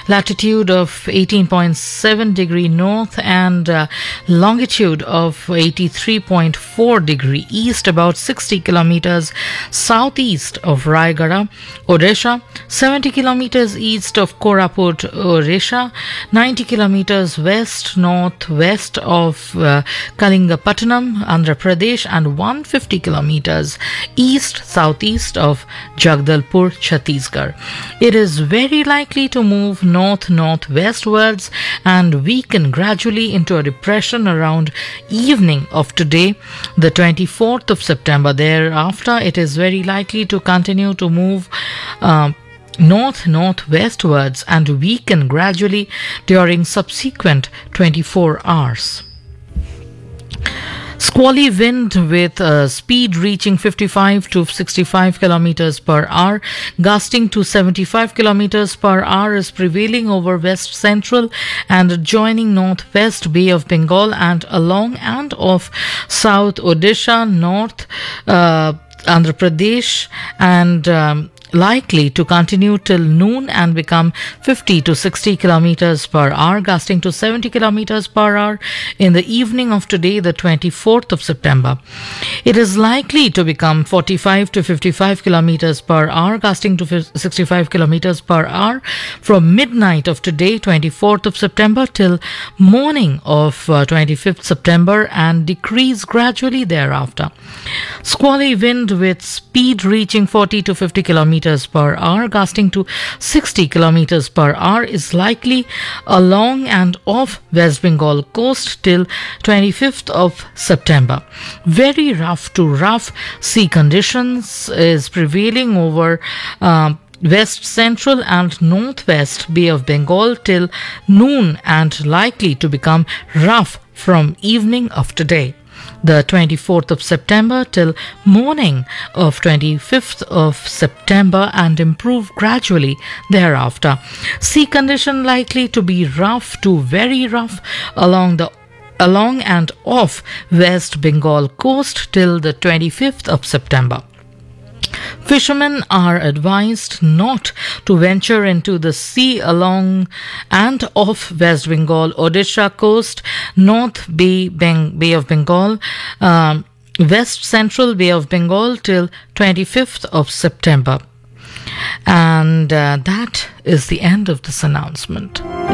latitude of 18.7 degree north and longitude of 83.4 degree east, about 60 kilometers southeast of Raigada, Odisha, 70 kilometers east of Koraput, Odisha, 90 kilometers west-northwest of Kalingapatnam, Andhra Pradesh, and 150 kilometers east-southeast of Jagdalpur, Chhattisgarh. It is very likely to move north-northwestwards and weaken gradually into a depression around evening of today, the 24th of September. Thereafter, it is very likely to continue to move north-northwestwards and weaken gradually during subsequent 24 hours. Squally wind with speed reaching 55 to 65 kilometers per hour, gusting to 75 kilometers per hour is prevailing over west central and adjoining northwest Bay of Bengal and along and off South Odisha, North Andhra Pradesh, and likely to continue till noon and become 50 to 60 kilometers per hour, gusting to 70 kilometers per hour in the evening of today, the 24th of September. It is likely to become 45 to 55 kilometers per hour, gusting to 65 kilometers per hour from midnight of today, 24th of September, till morning of 25th September and decrease gradually thereafter. Squally wind with speed reaching 40 to 50 kilometers per hour, gusting to 60 kilometers per hour is likely along and off West Bengal coast till 25th of September. Very rough to rough sea conditions is prevailing over west central and northwest Bay of Bengal till noon and likely to become rough from evening of today, the 24th of September, till morning of 25th of September and improve gradually thereafter. Sea condition likely to be rough to very rough along and off West Bengal coast till the 25th of September. Fishermen are advised not to venture into the sea along and off West Bengal, Odisha coast, North Bay of Bengal, West Central Bay of Bengal till 25th of September. And that is the end of this announcement.